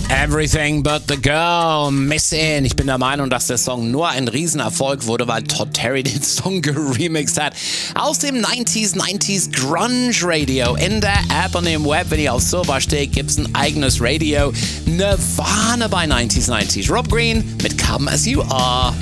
Everything but the girl, Missing. Ich bin der Meinung, dass der Song nur ein Riesenerfolg wurde, weil Todd Terry den Song geremixed hat. Aus dem 90s Grunge Radio. In der App und im Web, wenn ihr auf Sofa steht, gibt's ein eigenes Radio. Nirvana bei 90s. Rob Green mit Come As You Are.